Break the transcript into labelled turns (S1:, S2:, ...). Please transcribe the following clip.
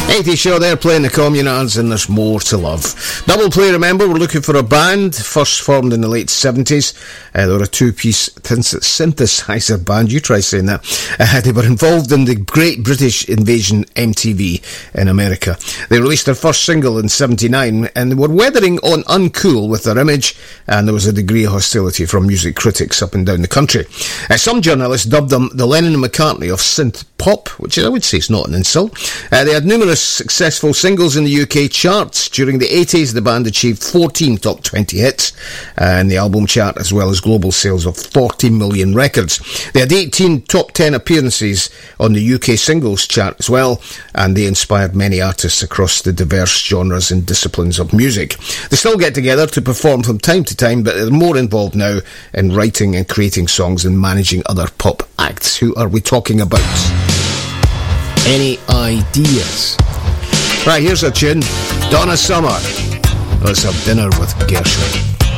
S1: 80 show there, playing the Communards, and there's more to love. Double play, remember, we're looking for a band, first formed in the late 70s. They were a two-piece synthesizer band, you try saying that. They were involved in the Great British Invasion MTV in America. They released their first single in 79, and they were weathering on uncool with their image, and there was a degree of hostility from music critics up and down the country. Some journalists dubbed them the Lennon and McCartney of synth pop, which I would say is not an insult. They had numerous successful singles in the UK charts. During the 80s, the band achieved 14 top 20 hits in the album chart, as well as global sales of 40 million records. They had 18 top 10 appearances on the UK singles chart as well, and they inspired many artists across the diverse genres and disciplines of music. They still get together to perform from time to time, but they're more involved now in writing and creating songs and managing other pop acts. Who are we talking about? Any ideas? Right, here's a tune. Donna Summer. Let's have dinner with Gershwin.